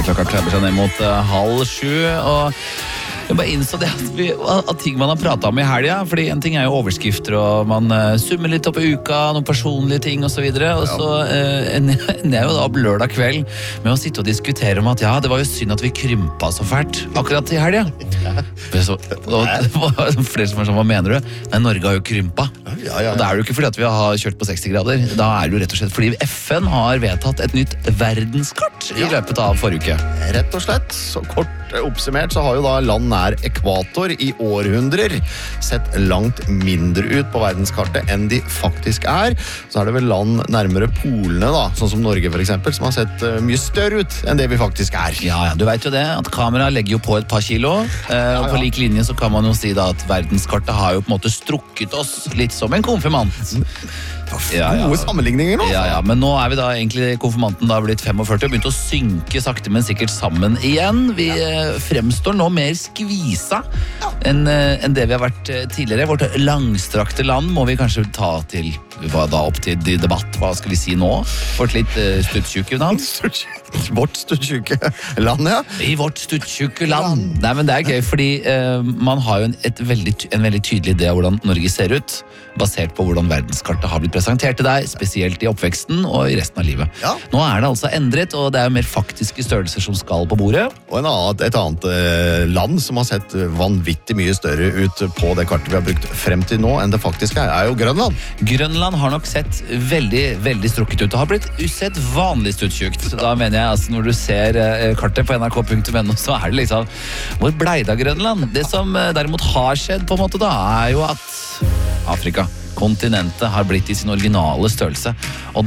Klokka klabber seg ned mot 6:30, og jeg bare innså det at ting man har pratet om i helgen, fordi en ting er jo overskrifter, og man summer litt opp i uka, noen personlige ting og så videre, og så ender jeg jo da opp lørdag kveld med å sitte og diskutere om at ja, det var jo synd at vi krympa så fælt akkurat i helgen. Og det var flere som var sånn, hva mener du? Nei, Norge har jo krympa. Og det er jo ikke fordi at vi har kjørt på 60 grader, da er det jo rett og slett fordi FN har vedtatt et nytt verdenskart i løpet av forrige uke. Rett og slett, så kort oppsummert så har jo da land nær ekvator i århundrer sett langt mindre ut på verdenskartet enn de faktisk er. Så er det vel land nærmere polene da, sånn som Norge for eksempel, som har sett mye større ut enn det vi faktisk er. Ja, du vet jo det, at kamera legger jo på et par kilo, og på lik linje så kan man jo si da at verdenskartet har jo på en måte strukket oss litt som en konfirmant. Gode sammenligninger nå. Ja, men nå er vi da egentlig konfirmanten da blitt 45 og begynt å synke sakte, men sikkert sammen igjen. Vi fremstår nå mer skvisa enn det vi har vært tidligere. Vårt langstrakte land må vi kanskje ta til, opp til debatt. Hva skal vi si nå? Vårt litt stuttjukke navn. Vårt stuttjukke land, ja. I vårt stuttjukke land. Nei, men det er gøy, fordi man har jo en veldig tydelig idé av hvordan Norge ser ut, basert på hvordan verdenskartet har blitt presentert til deg, spesielt i oppveksten og i resten av livet. Ja. Nå er det altså endret, og det er jo mer faktiske størrelser som skal på bordet. Og et annet land som har sett vanvittig mye større ut på det kartet vi har brukt frem til nå enn det faktisk er jo Grønland. Grønland har nok sett veldig, veldig strukket ut. Det har blitt usedvanlig stuttjukt. Da mener jeg, altså, når du ser kartet på nrk.no, så er det liksom, hvor ble det av Grønland? Det som derimot har skjedd på en måte da, er jo at Afrika, kontinentet, har blitt i sin originale størrelse, og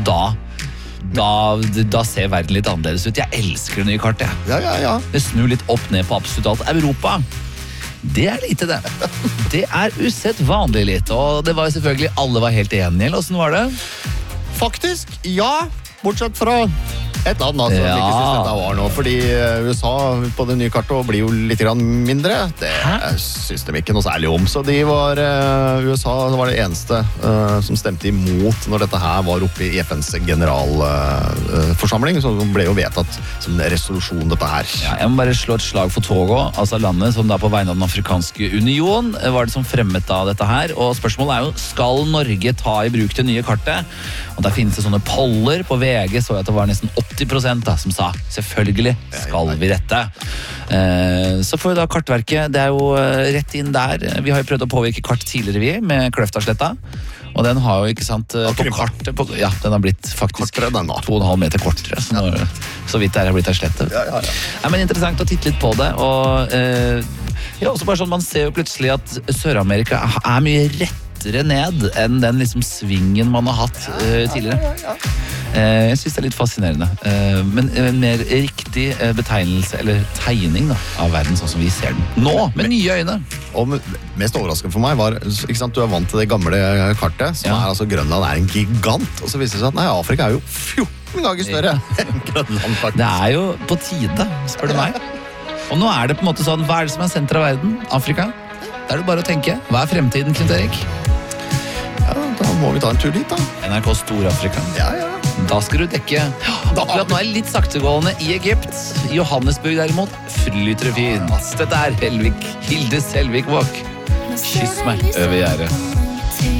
da ser verden litt annerledes ut. Jeg elsker det nye kartet. Ja. Det snur litt opp ned på absolutt alt. Europa, det er lite det. Det er usedvanlig lite, og det var jo selvfølgelig, alle var helt enige. Hvordan var det? Faktisk, ja. Bortsett fra et land som ikke synes dette var noe, fordi USA på det nye kartet blir jo litt grann mindre. Det synes de ikke noe særlig om, så USA var det eneste som stemte imot når dette her var oppe i FNs generalforsamling, så ble jo vedtatt som resolusjon dette her. Ja, jeg må bare slå et slag for Togo, altså landet som da på vegne av den afrikanske union var det som fremmet da dette her, og spørsmålet er jo, skal Norge ta i bruk det nye kartet? Og der finnes det sånne poller på VG, så jeg at det var nesten 80% da, som sa selvfølgelig skal vi dette. Så får vi da kartverket, det er jo rett inn der. Vi har jo prøvd å påvirke kart tidligere med Kløftasletta, og den har jo ikke sant på kartet, den har blitt faktisk kortere, 2,5 meter kortere, så vidt det har blitt en slette. Ja. Men interessant å titte litt på det, og også bare sånn, man ser jo plutselig at Sør-Amerika er mye rettere ned enn den liksom svingen man har hatt tidligere. Jeg synes det er litt fascinerende, men en mer riktig betegnelse eller tegning da, av verden sånn som vi ser den nå, med nye øyne. Og mest overraskende for meg var, ikke sant, du er vant til det gamle kartet, som er altså Grønland er en gigant, og så viser det seg at nei, Afrika er jo 14 ganger større enn Grønland faktisk. Det er jo på tide, spør du meg. Og nå er det på en måte sånn, hva er det som er senteret av verden? Afrika? Da er det bare å tenke, hva er fremtiden, Knut Erik? Ja, da må vi ta en tur dit da. NRK Stor-Afrika. Ja. Da skal du dekke. Akkurat nå er det litt saktegående i Egypt. I Johannesburg derimot flyter det fint. Dette er Hilde Selvik Walk. Kyss meg over gjerdet.